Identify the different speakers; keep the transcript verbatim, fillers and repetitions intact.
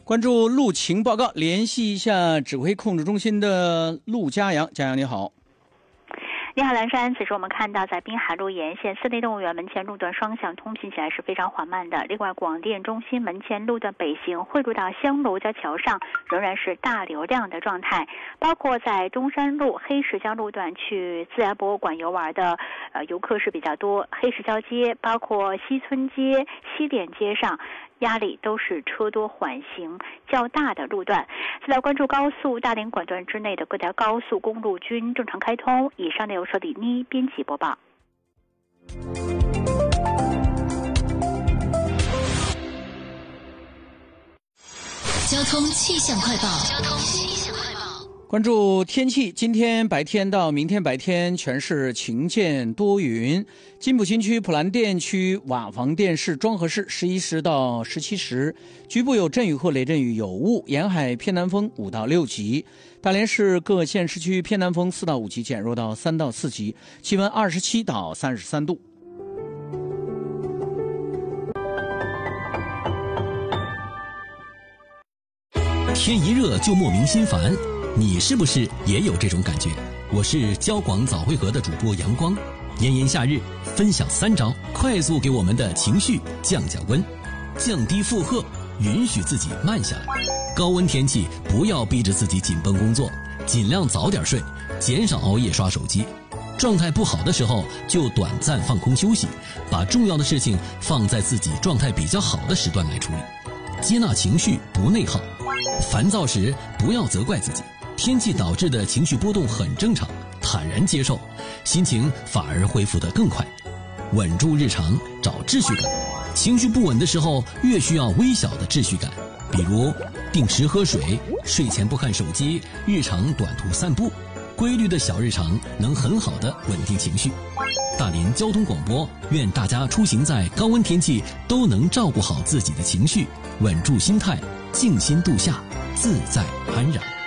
Speaker 1: 关注路情报告，联系一下指挥控制中心的陆嘉阳。嘉阳你好。
Speaker 2: 你好，蓝山。此时我们看到，在滨海路沿线四内动物园门前路段双向通行起来是非常缓慢的。另外，广电中心门前路段北行汇入到香楼交桥上，仍然是大流量的状态。包括在中山路黑石江路段去自然博物馆游玩的呃游客是比较多。黑石礁街，包括西村街、西点街上，压力都是车多缓行较大的路段。再来关注高速大连管段之内的各条高速公路均正常开通。以上内容由李妮编辑播报。
Speaker 3: 交通气象快报。交通气象快报。
Speaker 1: 关注天气，今天白天到明天白天全是晴间多云。金浦新区、普兰店区、瓦房店市、庄河市十一时到十七时，局部有阵雨或雷阵雨，有雾，沿海偏南风五到六级。大连市各县市区偏南风四到五级，减弱到三到四级，气温二十七到三十三度。
Speaker 4: 天一热就莫名心烦，你是不是也有这种感觉？我是交广早汇河的主播阳光，炎炎夏日分享三招，快速给我们的情绪降降温，降低负荷，允许自己慢下来。高温天气不要逼着自己紧绷工作，尽量早点睡，减少熬夜刷手机。状态不好的时候就短暂放空休息，把重要的事情放在自己状态比较好的时段来处理。接纳情绪，不内耗。烦躁时不要责怪自己，天气导致的情绪波动很正常，坦然接受，心情反而恢复得更快。稳住日常，找秩序感。情绪不稳的时候，越需要微小的秩序感，比如定时喝水，睡前不看手机，日常短途散步。规律的小日常能很好的稳定情绪。大连交通广播愿大家出行在高温天气都能照顾好自己的情绪，稳住心态，静心度夏，自在安然。